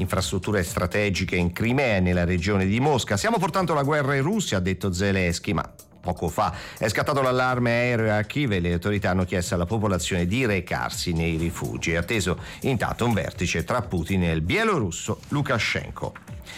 infrastrutture strategiche in Crimea e nella regione di Mosca. Stiamo portando la guerra in Russia, ha detto Zelensky, ma poco fa è scattato l'allarme aereo a Kiev e le autorità hanno chiesto alla popolazione di recarsi nei rifugi. È atteso intanto un vertice tra Putin e il bielorusso Lukashenko.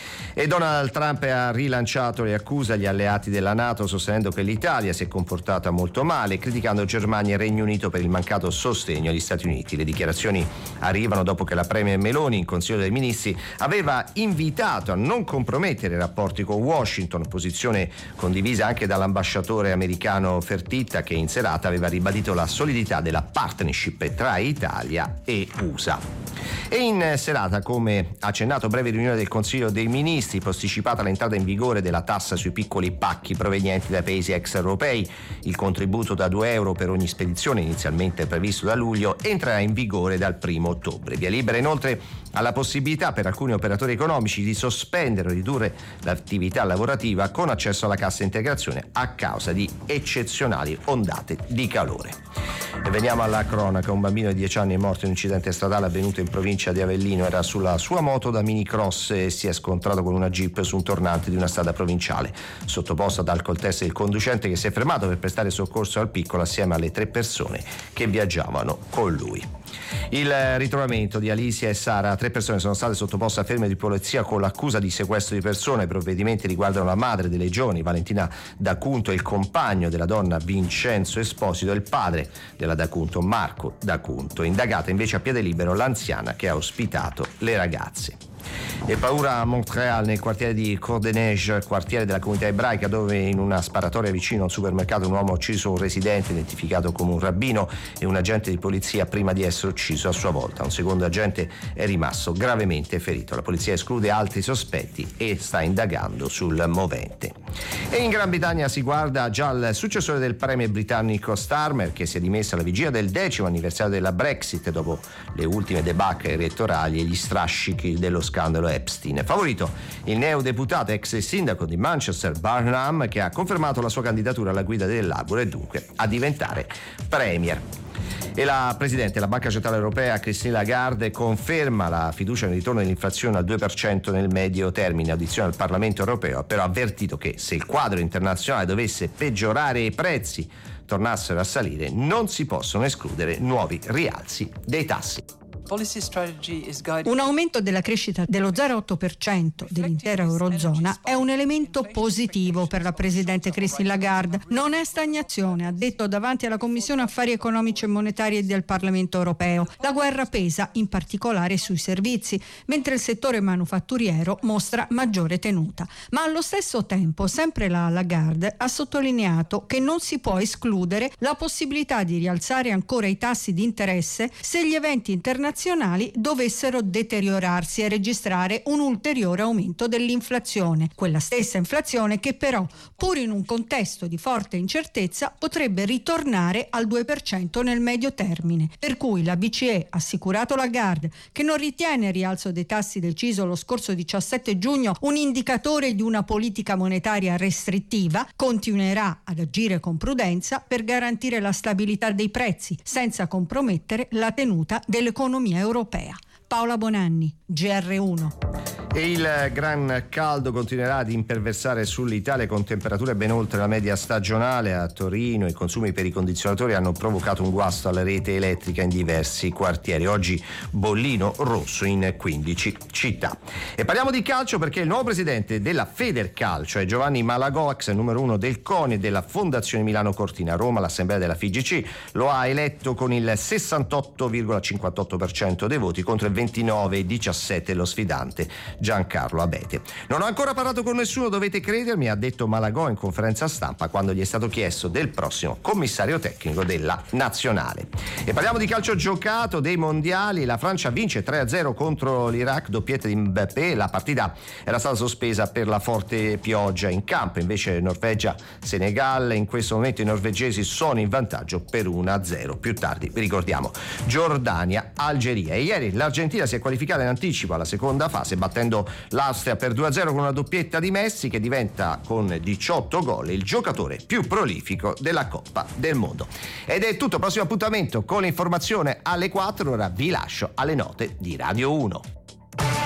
E Donald Trump ha rilanciato le accuse agli alleati della NATO, sostenendo che l'Italia si è comportata molto male, criticando Germania e Regno Unito per il mancato sostegno agli Stati Uniti. Le dichiarazioni arrivano dopo che la premier Meloni in Consiglio dei Ministri aveva invitato a non compromettere i rapporti con Washington, posizione condivisa anche dall'ambasciatore americano Fertitta, che in serata aveva ribadito la solidità della partnership tra Italia e USA. E in serata, come accennato, breve riunione del Consiglio dei Ministri, posticipata l'entrata in vigore della tassa sui piccoli pacchi provenienti dai paesi extraeuropei. Il contributo da €2 per ogni spedizione, inizialmente previsto da luglio, entrerà in vigore dal 1° ottobre. Via libera inoltre alla possibilità per alcuni operatori economici di sospendere o ridurre l'attività lavorativa con accesso alla cassa integrazione a causa di eccezionali ondate di calore. E veniamo alla cronaca. Un bambino di 10 anni è morto in un incidente stradale avvenuto in provincia di Avellino. Era sulla sua moto da minicross e si è scontrato con una jeep su un tornante di una strada provinciale. Sottoposto ad alcol test il conducente, che si è fermato per prestare soccorso al piccolo assieme alle 3 persone che viaggiavano con lui. Il ritrovamento di Alicia e Sara, 3 persone sono state sottoposte a fermo di polizia con l'accusa di sequestro di persona. I provvedimenti riguardano la madre delle giovani, Valentina D'Acunto, e il compagno della donna, Vincenzo Esposito, e il padre della D'Acunto, Marco D'Acunto. Indagata invece a piede libero l'anziana che ha ospitato le ragazze. E paura a Montréal, nel quartiere di Cour-des-Neiges, quartiere della comunità ebraica, dove in una sparatoria vicino a un supermercato un uomo ha ucciso un residente identificato come un rabbino e un agente di polizia prima di essere ucciso a sua volta. Un secondo agente è rimasto gravemente ferito. La polizia esclude altri sospetti e sta indagando sul movente. E in Gran Bretagna si guarda già al successore del premier britannico Starmer, che si è dimesso alla vigilia del 10° anniversario della Brexit dopo le ultime debacle elettorali e gli strascichi dello scandalo Epstein. Favorito il neodeputato ex sindaco di Manchester Barnum, che ha confermato la sua candidatura alla guida del Labour e dunque a diventare premier. E la Presidente della Banca Centrale Europea, Christine Lagarde, conferma la fiducia nel ritorno dell'inflazione al 2% nel medio termine. Audizione al Parlamento Europeo ha però avvertito che se il quadro internazionale dovesse peggiorare e i prezzi tornassero a salire, non si possono escludere nuovi rialzi dei tassi. Un aumento della crescita dello 0,8% dell'intera Eurozona è un elemento positivo per la Presidente Christine Lagarde. Non è stagnazione, ha detto davanti alla Commissione Affari Economici e Monetari del Parlamento Europeo. La guerra pesa in particolare sui servizi, mentre il settore manufatturiero mostra maggiore tenuta. Ma allo stesso tempo, sempre la Lagarde ha sottolineato che non si può escludere la possibilità di rialzare ancora i tassi di interesse se gli eventi internazionali dovessero deteriorarsi e registrare un ulteriore aumento dell'inflazione, quella stessa inflazione che però, pur in un contesto di forte incertezza, potrebbe ritornare al 2% nel medio termine. Per cui la BCE ha assicurato Lagarde che non ritiene il rialzo dei tassi deciso lo scorso 17 giugno un indicatore di una politica monetaria restrittiva, continuerà ad agire con prudenza per garantire la stabilità dei prezzi senza compromettere la tenuta dell'economia europea. Paola Bonanni, GR1. E il gran caldo continuerà ad imperversare sull'Italia con temperature ben oltre la media stagionale. A Torino i consumi per i condizionatori hanno provocato un guasto alla rete elettrica in diversi quartieri. Oggi bollino rosso in 15 città. E parliamo di calcio perché il nuovo presidente della Federcalcio è Giovanni Malagò, ex numero 1 del CONI e della Fondazione Milano Cortina. A Roma l'assemblea della FIGC lo ha eletto con il 68,58% dei voti contro il 29,17% lo sfidante Giancarlo Abete. Non ho ancora parlato con nessuno, dovete credermi, ha detto Malagò in conferenza stampa quando gli è stato chiesto del prossimo commissario tecnico della nazionale. E parliamo di calcio giocato, dei mondiali. La Francia vince 3-0 contro l'Iraq, doppietta di Mbappé. La partita era stata sospesa per la forte pioggia in campo, invece Norvegia-Senegal. In questo momento i norvegesi sono in vantaggio per 1-0. Più tardi vi ricordiamo Giordania-Algeria. E ieri l'Argentina si è qualificata in anticipo alla seconda fase battendo l'Austria per 2-0 con una doppietta di Messi, che diventa con 18 gol il giocatore più prolifico della Coppa del Mondo. Ed è tutto, prossimo appuntamento con l'informazione alle 4. Ora vi lascio alle note di Radio 1.